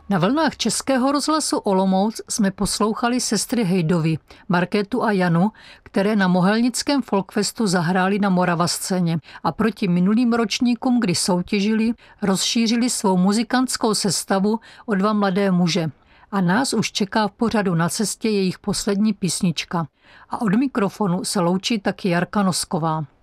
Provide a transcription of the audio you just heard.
Na vlnách Českého rozhlasu Olomouc jsme poslouchali sestry Hejdovy, Markétu a Janu, které na Mohelnickém folkfestu zahráli na Moravascéně a proti minulým ročníkům, kdy soutěžili, rozšířili svou muzikantskou sestavu o 2 mladé muže. A nás už čeká v pořadu Na cestě jejich poslední písnička. A od mikrofonu se loučí taky Jarka Nosková.